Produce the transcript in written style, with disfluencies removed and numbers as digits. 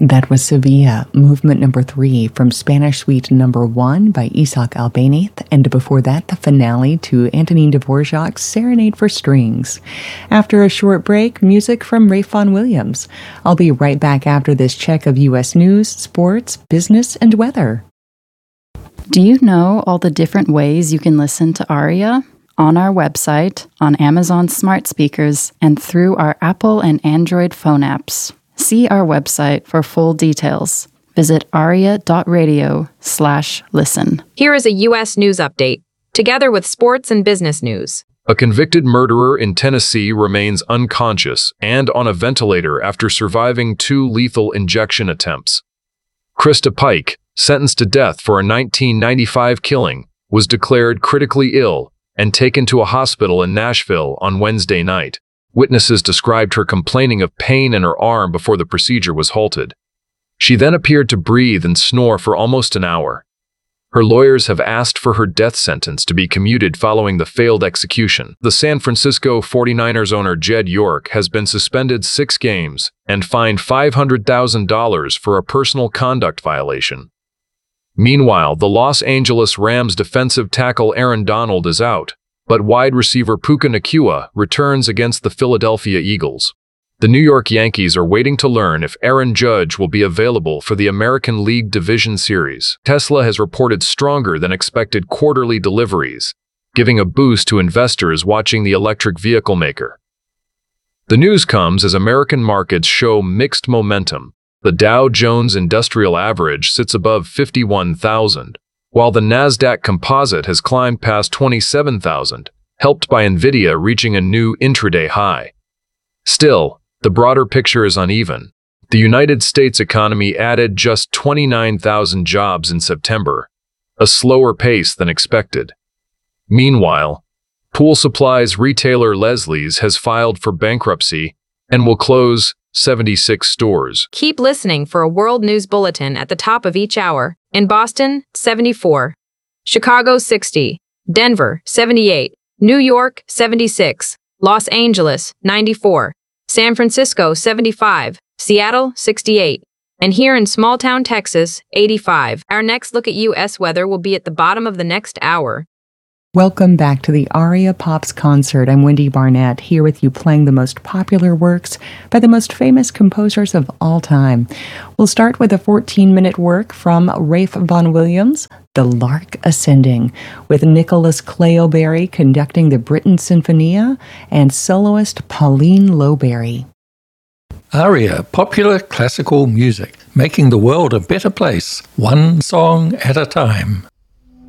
That was Sevilla, movement number 3 from Spanish Suite number 1 by Isaac Albéniz, and before that, the finale to Antonin Dvorak's Serenade for Strings. After a short break, music from Ralph Vaughan Williams. I'll be right back after this check of U.S. news, sports, business, and weather. Do you know all the different ways you can listen to ARIA? On our website, on Amazon smart speakers, and through our Apple and Android phone apps. See our website for full details. Visit aria.radio/listen. Here is a U.S. news update, together with sports and business news. A convicted murderer in Tennessee remains unconscious and on a ventilator after surviving 2 lethal injection attempts. Krista Pike, sentenced to death for a 1995 killing, was declared critically ill and taken to a hospital in Nashville on Wednesday night. Witnesses described her complaining of pain in her arm before the procedure was halted. She then appeared to breathe and snore for almost an hour. Her lawyers have asked for her death sentence to be commuted following the failed execution. The San Francisco 49ers owner Jed York has been suspended 6 games and fined $500,000 for a personal conduct violation. Meanwhile, the Los Angeles Rams defensive tackle Aaron Donald is out, but wide receiver Puka Nacua returns against the Philadelphia Eagles. The New York Yankees are waiting to learn if Aaron Judge will be available for the American League Division Series. Tesla has reported stronger than expected quarterly deliveries, giving a boost to investors watching the electric vehicle maker. The news comes as American markets show mixed momentum. The Dow Jones Industrial Average sits above 51,000. While the Nasdaq Composite has climbed past 27,000, helped by Nvidia reaching a new intraday high. Still, the broader picture is uneven. The United States economy added just 29,000 jobs in September, a slower pace than expected. Meanwhile, pool supplies retailer Leslie's has filed for bankruptcy and will close 76 stores. Keep listening for a world news bulletin at the top of each hour. In Boston, 74. Chicago, 60. Denver, 78. New York, 76. Los Angeles, 94. San Francisco, 75. Seattle, 68. And here in small-town Texas, 85. Our next look at U.S. weather will be at the bottom of the next hour. Welcome back to the ARIA Pops concert. I'm Wendy Barnett, here with you playing the most popular works by the most famous composers of all time. We'll start with a 14-minute work from Ralph Vaughan Williams, The Lark Ascending, with Nicholas Clayberry conducting the Britten Sinfonia and soloist Pauline Lowberry. ARIA, popular classical music, making the world a better place, one song at a time.